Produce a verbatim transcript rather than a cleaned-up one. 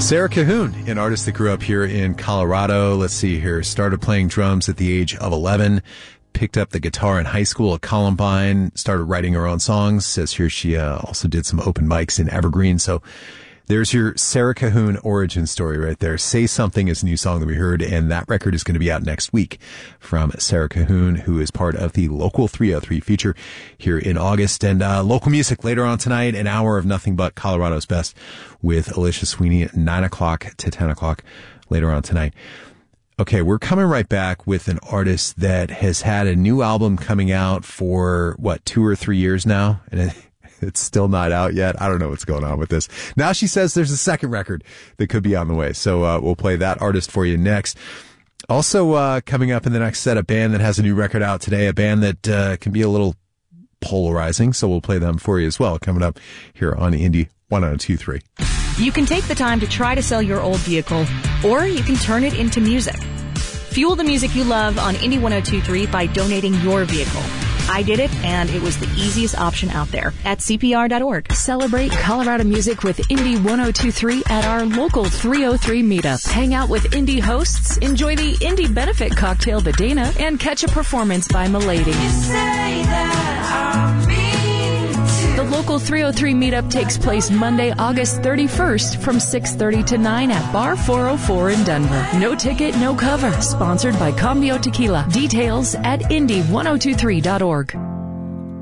Sarah Cahoon, an artist that grew up here in Colorado. Let's see here. Started playing drums at the age of eleven. Picked up the guitar in high school at Columbine. Started writing her own songs. Says here she uh, also did some open mics in Evergreen. So there's your Sarah Cahoon origin story right there. Say Something is a new song that we heard, and that record is going to be out next week from Sarah Cahoon, who is part of the Local three oh three feature here in August. And uh, local music later on tonight, an hour of nothing but Colorado's best with Alicia Sweeney at nine o'clock to ten o'clock later on tonight. Okay, we're coming right back with an artist that has had a new album coming out for, what, two or three years now? And it, it's still not out yet. I don't know what's going on with this. Now she says there's a second record that could be on the way. So uh, we'll play that artist for you next. Also uh, coming up in the next set, a band that has a new record out today, a band that uh, can be a little polarizing. So we'll play them for you as well, coming up here on Indie one oh two three. You can take the time to try to sell your old vehicle, or you can turn it into music. Fuel the music you love on Indie one oh two three by donating your vehicle. I did it, and it was the easiest option out there at C P R dot org. Celebrate Colorado music with Indie one oh two three at our local three oh three meetup. Hang out with indie hosts, enjoy the Indie Benefit Cocktail Badena, and catch a performance by Milady. You say that I'm mean to. The local three oh three meetup takes place Monday, August thirty-first from six thirty to nine at Bar four oh four in Denver. No ticket, no cover. Sponsored by Cambio Tequila. Details at indie one oh two three dot org.